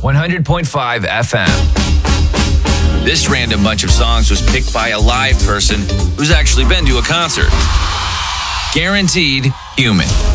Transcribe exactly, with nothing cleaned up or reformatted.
one hundred point five F M. This random bunch of songs was picked by a live person who's actually been to a concert. Guaranteed human.